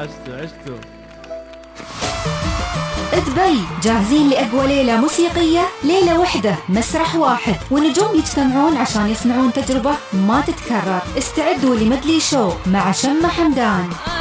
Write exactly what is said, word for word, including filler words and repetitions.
عشتوا عشتوا. دبي جاهزين لأقوى ليلة موسيقية؟ ليلة وحدة، مسرح واحد، ونجوم يجتمعون عشان يصنعون تجربة ما تتكرر. استعدوا لمدلي شو مع شمة حمدان.